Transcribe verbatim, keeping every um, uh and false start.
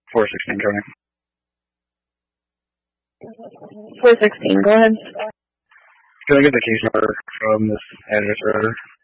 four sixteen, Tony. four sixteen, go ahead. Can I get the case number from this address router?